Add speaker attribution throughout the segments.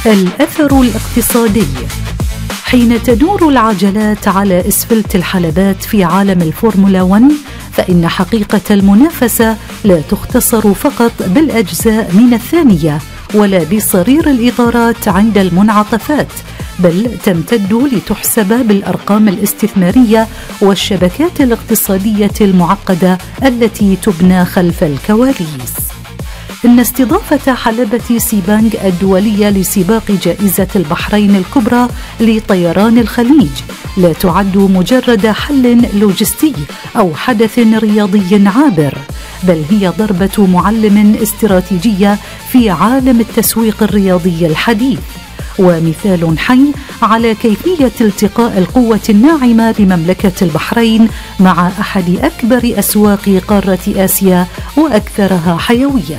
Speaker 1: الأثر الاقتصادي. حين تدور العجلات على إسفلت الحلبات في عالم الفورمولا 1، فإن حقيقة المنافسة لا تختصر فقط بالأجزاء من الثانية ولا بصرير الإطارات عند المنعطفات، بل تمتد لتحسب بالأرقام الاستثمارية والشبكات الاقتصادية المعقدة التي تبنى خلف الكواليس. إن استضافة حلبة سيبانغ الدولية لسباق جائزة البحرين الكبرى لطيران الخليج لا تعد مجرد حل لوجستي أو حدث رياضي عابر، بل هي ضربة معلم استراتيجية في عالم التسويق الرياضي الحديث، ومثال حي على كيفية التقاء القوة الناعمة لمملكة البحرين مع أحد أكبر أسواق قارة آسيا وأكثرها حيوية.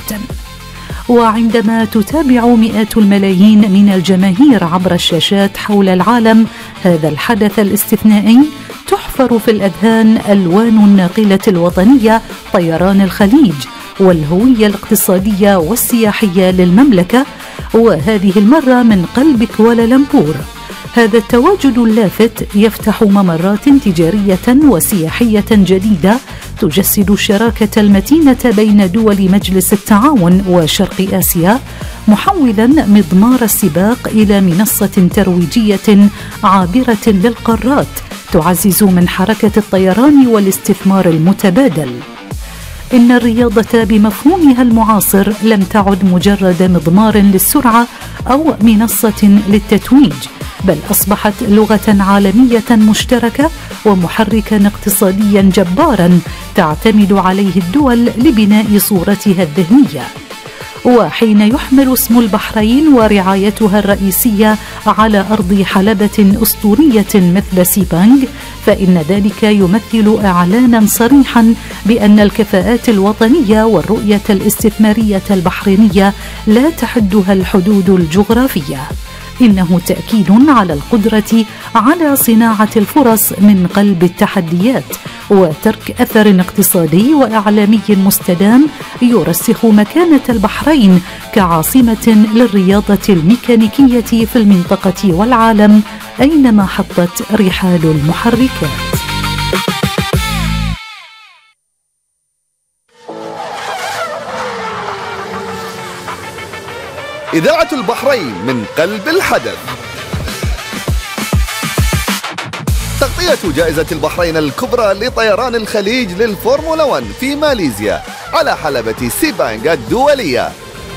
Speaker 1: وعندما تتابع مئات الملايين من الجماهير عبر الشاشات حول العالم هذا الحدث الاستثنائي، تحفر في الأذهان ألوان الناقلة الوطنية طيران الخليج والهوية الاقتصادية والسياحية للمملكة، وهذه المرة من قلب كوالالمبور. هذا التواجد اللافت يفتح ممرات تجارية وسياحية جديدة تجسد الشراكة المتينة بين دول مجلس التعاون وشرق آسيا، محولا مضمار السباق إلى منصة ترويجية عابرة للقارات تعزز من حركة الطيران والاستثمار المتبادل. إن الرياضة بمفهومها المعاصر لم تعد مجرد مضمار للسرعة أو منصة للتتويج، بل أصبحت لغة عالمية مشتركة ومحركا اقتصاديا جبارا تعتمد عليه الدول لبناء صورتها الذهنية. وحين يحمل اسم البحرين ورعايتها الرئيسية على أرض حلبة أسطورية مثل سيبانغ، فإن ذلك يمثل إعلانا صريحا بأن الكفاءات الوطنية والرؤية الاستثمارية البحرينية لا تحدها الحدود الجغرافية. إنه تأكيد على القدرة على صناعة الفرص من قلب التحديات وترك أثر اقتصادي وإعلامي مستدام يرسخ مكانة البحرين كعاصمة للرياضة الميكانيكية في المنطقة والعالم أينما حطت رحال المحركات.
Speaker 2: إذاعة البحرين من قلب الحدث. تغطية جائزة البحرين الكبرى لطيران الخليج للفورمولا 1 في ماليزيا على حلبة سيبانغ الدولية.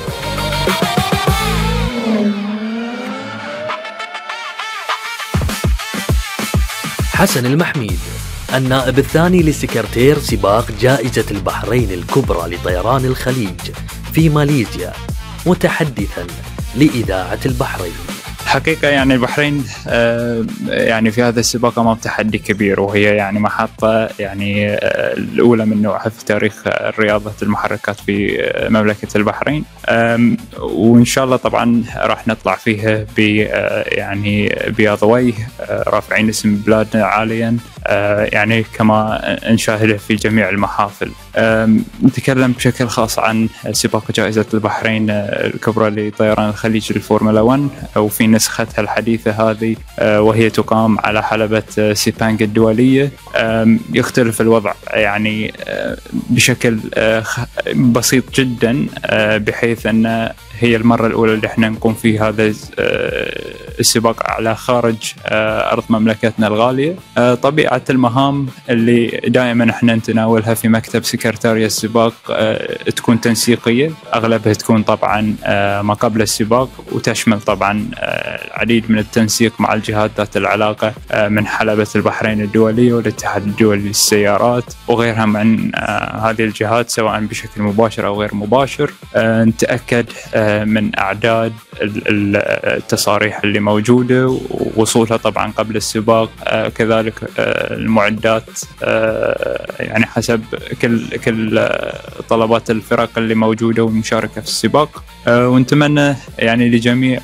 Speaker 3: حسن المحميد، النائب الثاني لسكرتير سباق جائزة البحرين الكبرى لطيران الخليج في ماليزيا، متحدثا لإذاعة البحرين.
Speaker 4: حقيقة يعني البحرين يعني في هذا السباق أمام تحدي كبير، وهي يعني محطة يعني الأولى من نوعها في تاريخ رياضة المحركات في مملكة البحرين، وإن شاء الله طبعا راح نطلع فيها يعني بياضويه رافعين اسم بلادنا عاليا، يعني كما نشاهده في جميع المحافل. نتكلم بشكل خاص عن سباق جائزة البحرين الكبرى لطيران الخليج للفورمولا 1 وفي نسختها الحديثة هذه، وهي تقام على حلبة سيبانغ الدولية. يختلف الوضع يعني بشكل بسيط جدا، بحيث أن هي المرة الأولى اللي احنا نقوم في هذا السباق على خارج أرض مملكتنا الغالية. طبيعة المهام اللي دائما احنا نتناولها في مكتب سكرتارية السباق تكون تنسيقية، أغلبها تكون طبعا ما قبل السباق، وتشمل طبعا العديد من التنسيق مع الجهات ذات العلاقة من حلبة البحرين الدولية والاتحاد الدولي للسيارات وغيرها من هذه الجهات سواء بشكل مباشر أو غير مباشر. نتأكد من أعداد التصاريح اللي موجودة ووصولها طبعا قبل السباق، كذلك المعدات يعني حسب كل طلبات الفرق اللي موجودة والمشاركة في السباق. ونتمنى يعني لجميع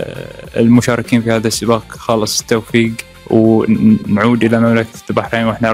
Speaker 4: المشاركين في هذا السباق خالص التوفيق، ونعود إلى مملكة البحرين وإحنا